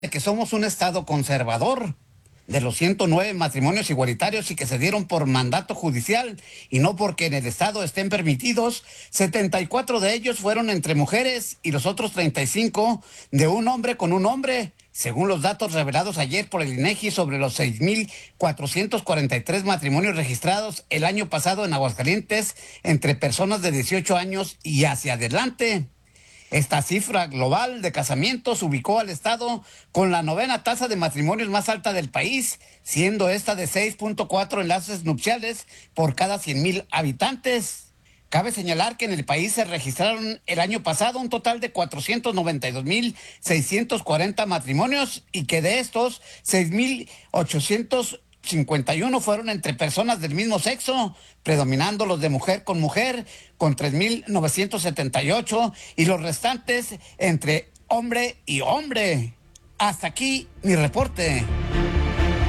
que somos un estado conservador. De los 109 matrimonios igualitarios y que se dieron por mandato judicial y no porque en el estado estén permitidos, 74 de ellos fueron entre mujeres y los otros 35 de un hombre con un hombre, según los datos revelados ayer por el INEGI sobre los 6,443 matrimonios registrados el año pasado en Aguascalientes entre personas de 18 años y hacia adelante. Esta cifra global de casamientos ubicó al estado con la novena tasa de matrimonios más alta del país, siendo esta de 6,4 enlaces nupciales por cada 100,000 habitantes. Cabe señalar que en el país se registraron el año pasado un total de 492,640 matrimonios y que de estos 6,851 fueron entre personas del mismo sexo, predominando los de mujer con 3,978 y los restantes entre hombre y hombre. Hasta aquí mi reporte.